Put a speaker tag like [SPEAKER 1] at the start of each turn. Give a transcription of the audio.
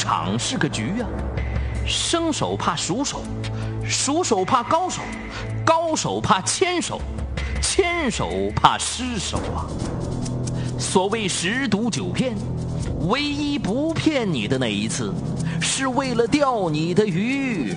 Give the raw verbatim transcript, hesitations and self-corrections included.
[SPEAKER 1] 场是个局啊，生手怕熟手，熟手怕高手，高手怕牵手，牵手怕失手啊。所谓十赌九骗，唯一不骗你的那一次，是为了钓你的鱼